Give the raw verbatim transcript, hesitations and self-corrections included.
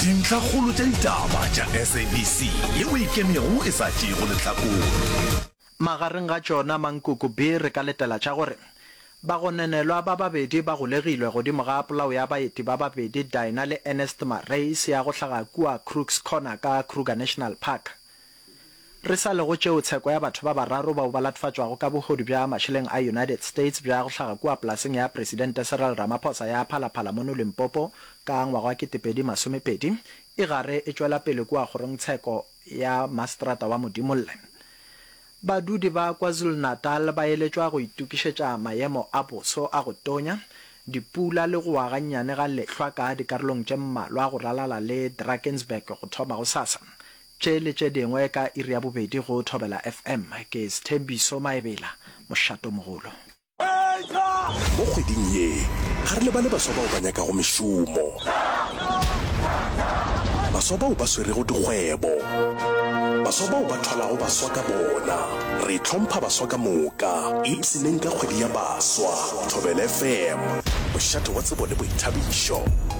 dintlha kgolo tša ditaba tša S A B C yeo e kemego e sa tšego lehlakore. Magareng ga tšona Mankoko B re ka letela tša gore ba go nenelwa ba babedi ba golegilwe godimo ga polao ya baeti ba babedi Dinah le Ernest Marais ya go hlaga kua Crooks Corner ka Kruger National Park. Re sa le go tšeo tsheko ya batho ba bararo bao ba latfatšwago ka bogodu bja mašheleng a United States bja go hlaga kua polaseng ya Presidente Cyril Ramaphosa ya phalaphala mono Limpopo ka ngwaga wa ketepedi masomepedi e gare e tšwela pele kua kgorong tsheko ya Mastrata wa Modimolle. Badudi ba KwaZulu-Natal ba eletšwa go itukišetša maemo a boso a go tonya dipula le go aganyane ga lehlwa ka dikarolong tše mmalwa go ralala le Drakensberg go thoma go sasa tše le tše dingwe ka iri ya bobedi go Thobela F M ke Sthembiso Maebela mošato mogolo. Mo kgweding ye ga re le ba le baswa bao ba nyaka go mešomo, baswa bao ba swerego dikgwebo, baswa bao ba tholago baswa ka bona. Re tlhompha baswa ka moka ipseleng ka kgwedi ya baswa. Thobela F M mošato wa tsebo le boithabišo.